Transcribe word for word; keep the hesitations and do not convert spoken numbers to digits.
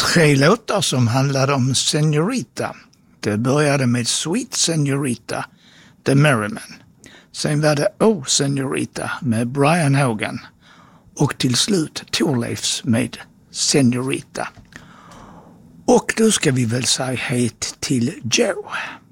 tre låtar som handlade om Senorita. Det började med Sweet Senorita, The Merrymen. Sen var det Oh Senorita med Brian Hogan. Och till slut Thorleifs med Senorita. Och då ska vi väl säga hej till Joe.